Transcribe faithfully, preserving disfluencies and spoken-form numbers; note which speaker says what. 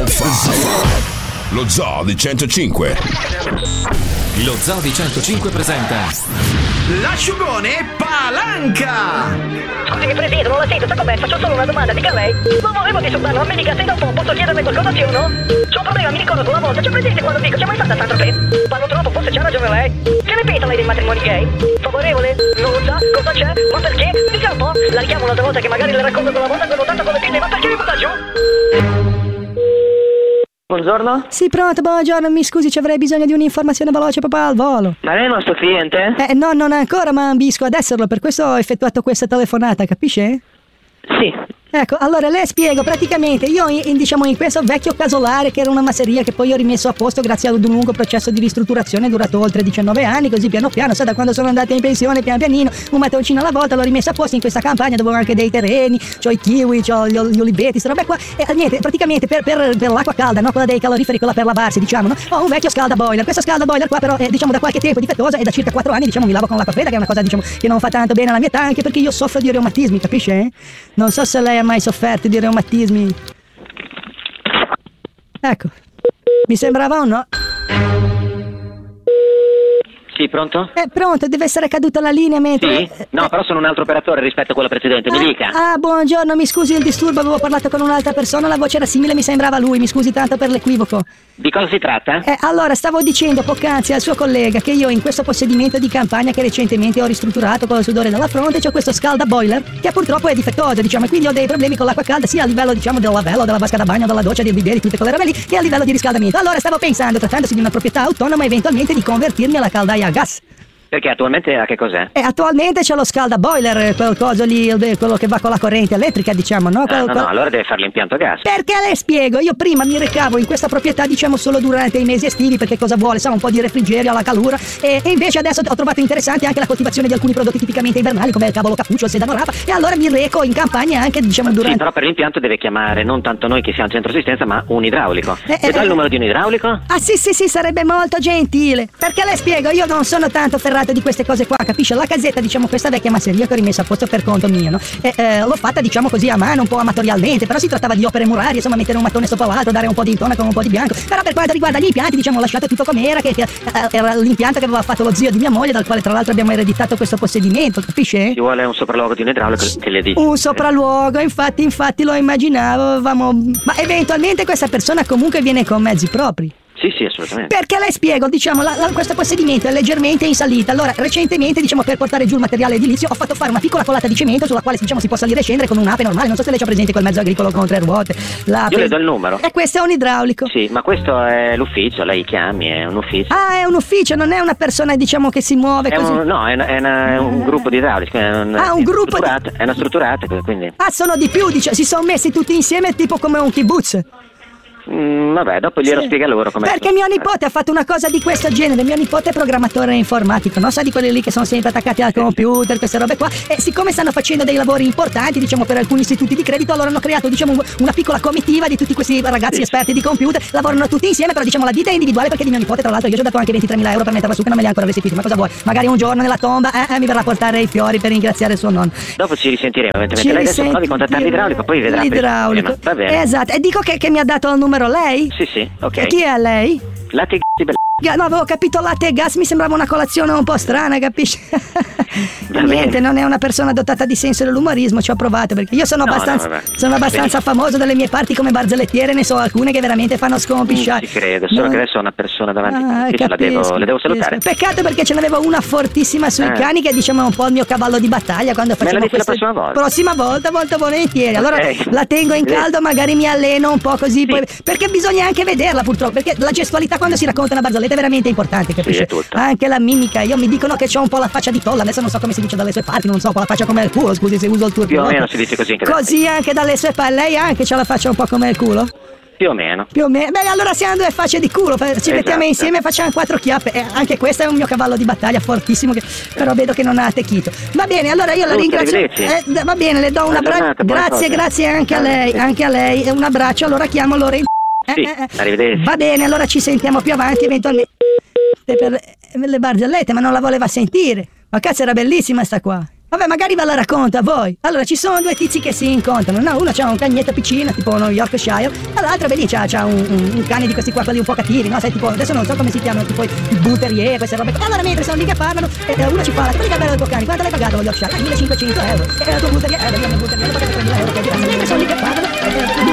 Speaker 1: Lo Zoo di centocinque.
Speaker 2: Lo Zoo di centocinque presenta
Speaker 3: l'asciugone Palanca.
Speaker 4: Scusami Presidente, non la sento, sta com'è? Faccio solo una domanda, dica lei. Non volevo disturbarlo, non mi dica se dopo posso chiederle qualcosa sì o no? C'ho un problema, mi ricordo una volta, c'è presente quando dico, c'è mai stata Saint-Tropez? Parlo troppo, forse c'ha ragione lei. Che ne pensa lei dei matrimoni gay? Favorevole? Non lo sa? Cosa c'è? Ma perché? Dica un po', la richiamo un'altra volta che magari le racconto quella volta che ho lottato con le pinne, ma perché mi butta giù?
Speaker 5: Buongiorno?
Speaker 6: Sì, pronto, buongiorno, mi scusi, ci avrei bisogno di un'informazione veloce papà al volo.
Speaker 5: Ma lei è il nostro cliente?
Speaker 6: Eh, no, non ancora, ma ambisco ad esserlo, per questo ho effettuato questa telefonata, capisce?
Speaker 5: Sì.
Speaker 6: Ecco, allora le spiego, praticamente io in, in, diciamo in questo vecchio casolare che era una masseria che poi ho rimesso a posto grazie ad un lungo processo di ristrutturazione durato oltre diciannove anni, così piano piano, sai, da quando sono andata in pensione pian pianino, un mattoncino alla volta l'ho rimesso a posto in questa campagna dove ho anche dei terreni, c'ho i kiwi, c'ho gli, gli oliveti, sta roba qua, e niente, praticamente per, per, per l'acqua calda, no, quella dei caloriferi, quella per lavarsi, diciamo, no, ho un vecchio scaldaboiler, questo scaldaboiler qua però è diciamo da qualche tempo difettoso e da circa quattro anni diciamo mi lavo con l'acqua fredda, che è una cosa diciamo che non fa tanto bene alla mia età, anche perché io soffro di reumatismi, capisce? Non so se lei ha mai sofferto di reumatismi. Ecco, mi sembrava o no?
Speaker 5: Sì, pronto?
Speaker 6: È pronto, deve essere caduta la linea mentre...
Speaker 5: Sì? No, però sono un altro operatore rispetto a quello precedente, mi
Speaker 6: ah,
Speaker 5: dica.
Speaker 6: Ah, buongiorno, mi scusi il disturbo, avevo parlato con un'altra persona, la voce era simile, mi sembrava lui, mi scusi tanto per l'equivoco.
Speaker 5: Di cosa si tratta?
Speaker 6: Eh, allora, stavo dicendo poc'anzi al suo collega che io in questo possedimento di campagna che recentemente ho ristrutturato con il sudore dalla fronte c'ho questo scaldaboiler che purtroppo è difettoso, diciamo, e quindi ho dei problemi con l'acqua calda sia a livello, diciamo, del lavello, della vasca da bagno, della doccia, del bidet, di tutte quelle robe lì, che a livello di riscaldamento. Allora, stavo pensando, trattandosi di una proprietà autonoma, eventualmente di convertirmi alla caldaia a gas.
Speaker 5: Perché attualmente a che cos'è?
Speaker 6: E attualmente c'è lo scaldaboiler, quel coso lì, quello che va con la corrente elettrica, diciamo, no? Quel,
Speaker 5: ah, no,
Speaker 6: quel...
Speaker 5: no, allora deve fare l'impianto a gas.
Speaker 6: Perché le spiego, io prima mi recavo in questa proprietà, diciamo, solo durante i mesi estivi, perché cosa vuole, sa, un po' di refrigerio alla calura, e, e invece adesso ho trovato interessante anche la coltivazione di alcuni prodotti tipicamente invernali, come il cavolo cappuccio, il sedano rapa, e allora mi reco in campagna anche, diciamo, durante...
Speaker 5: Sì, però per l'impianto deve chiamare non tanto noi che siamo centro assistenza, ma un idraulico.
Speaker 6: Eh,
Speaker 5: Le
Speaker 6: eh,
Speaker 5: dà il numero di un idraulico?
Speaker 6: Ah, sì, sì, sì, sarebbe molto gentile. Perché le spiego, io non sono tanto ferrato di queste cose qua, capisce? La casetta, diciamo, questa vecchia masseria che ho rimesso a posto per conto mio, no? E, eh, l'ho fatta, diciamo così, a mano, un po' amatorialmente, però si trattava di opere murarie, insomma, mettere un mattone sopra l'altro, dare un po' di intonaco con un po' di bianco. Però per quanto riguarda gli impianti, diciamo, ho lasciato tutto com'era, che, che eh, era l'impianto che aveva fatto lo zio di mia moglie, dal quale tra l'altro abbiamo ereditato questo possedimento, capisce?
Speaker 5: Ci vuole un sopralluogo di un idraulico, che le dice.
Speaker 6: Un sopralluogo, infatti, infatti lo immaginavo, avevamo... Ma eventualmente questa persona comunque viene con mezzi propri.
Speaker 5: Sì, sì, assolutamente.
Speaker 6: Perché le spiego, diciamo, la, la, questo possedimento è leggermente in salita. Allora, recentemente, diciamo, per portare giù il materiale edilizio, ho fatto fare una piccola colata di cemento sulla quale, diciamo, si può salire e scendere con un'ape normale. Non so se lei c'ha presente quel mezzo agricolo con tre ruote. L'ape.
Speaker 5: Io le do il numero.
Speaker 6: E questo è un idraulico.
Speaker 5: Sì, ma questo è l'ufficio, lei chiami, è un ufficio.
Speaker 6: Ah, è un ufficio, non è una persona, diciamo, che si muove
Speaker 5: è
Speaker 6: così.
Speaker 5: Un, no, è, una, è, una, è un gruppo di idraulici. È un,
Speaker 6: ah, un
Speaker 5: è
Speaker 6: gruppo di...
Speaker 5: È una strutturata, quindi...
Speaker 6: Ah, sono di più, dice, si sono messi tutti insieme tipo come un kibbutz.
Speaker 5: Mm, vabbè, dopo glielo sì. spiega loro come.
Speaker 6: Perché mio nipote ha fatto una cosa di questo genere. Mio nipote è programmatore informatico, non sa, di quelli lì che sono sempre attaccati al computer, queste robe qua. E siccome stanno facendo dei lavori importanti, diciamo, per alcuni istituti di credito, allora hanno creato, diciamo, una piccola comitiva di tutti questi ragazzi sì. esperti di computer. Lavorano tutti insieme, però diciamo la ditta è individuale, perché di mio nipote, tra l'altro, io ci ho dato anche ventitremila euro per metterla su, che non me li ha ancora restituiti. Ma cosa vuoi? Magari un giorno nella tomba eh, eh, mi verrà a portare i fiori per ringraziare il suo nonno.
Speaker 5: Dopo ci risentiremo, eventualmente.
Speaker 6: Ci
Speaker 5: lei adesso provi a contattare l'idraulico, poi vedrà.
Speaker 6: L'idraulico.
Speaker 5: Va bene.
Speaker 6: Esatto. E dico che, che mi ha dato il numero lei?
Speaker 5: Sì, sì, ok.
Speaker 6: E chi è lei?
Speaker 5: Latte e gas.
Speaker 6: No, avevo capito latte e gas, mi sembrava una colazione un po' strana, capisci? Niente, non è una persona dotata di senso dell'umorismo, ci ho provato, perché io sono
Speaker 5: no,
Speaker 6: abbastanza,
Speaker 5: no,
Speaker 6: sono abbastanza famoso dalle mie parti come barzellettiere, ne so alcune che veramente fanno scompisciare.
Speaker 5: Ci credo, solo no. che adesso ho una persona davanti
Speaker 6: ah,
Speaker 5: a me, la devo, le devo salutare.
Speaker 6: Peccato, perché ce n'avevo una fortissima sui eh. cani che, diciamo, è un po' il mio cavallo di battaglia quando facevo
Speaker 5: queste... la prossima volta.
Speaker 6: Prossima volta, molto volentieri. Allora okay. la tengo in caldo, magari mi alleno un po' così, sì. poi... perché bisogna anche vederla, purtroppo, perché la gestualità quando si racconta una barzelletta è veramente importante, capisci?
Speaker 5: Sì,
Speaker 6: anche la mimica, io mi dicono che c'ho un po' la faccia di tolla, adesso non so come si dice dalle sue parti, non so, un po' la faccia come il culo, scusi se uso il turco.
Speaker 5: Più o meno si dice così anche
Speaker 6: così anche dalle sue parti, lei anche c'ha la faccia un po' come il culo?
Speaker 5: Più o meno.
Speaker 6: Più o meno. Beh, allora siamo due facce di culo, ci esatto. mettiamo insieme e facciamo quattro chiappe. Eh, anche questo è un mio cavallo di battaglia fortissimo, che però vedo che non ha attecchito. Va bene, allora io la ringrazio. Eh, va bene, le do un abbraccio. Grazie, grazie anche a lei, anche a lei. Un abbraccio, allora chiamo Lorenzo.
Speaker 5: Sì, eh, eh. Arrivederci.
Speaker 6: Va bene, allora ci sentiamo più avanti eventualmente. Per le barzellette, ma non la voleva sentire. Ma cazzo, era bellissima sta qua. Vabbè, magari ve la racconto a voi. Allora, ci sono due tizi che si incontrano, no? Uno c'ha un cagnetto piccino, tipo uno Yorkshire, e l'altro, vedi, c'ha, c'ha un, un, un cane di questi qua, quelli un po' cattivi, no? Sai, tipo, adesso non so come si chiamano, tipo i bull terrier, queste robe. E allora, mentre sono lì che parlano, e uno ci parla, quelli che bello del tuo cane, quanto l'hai pagato lo Yorkshire? Ah, millecinquecento euro. E la tua bull terrier, eh, la mia bull terrier, l'ho pagato tremila euro, che è diverso. Mentre sono lì che parlano,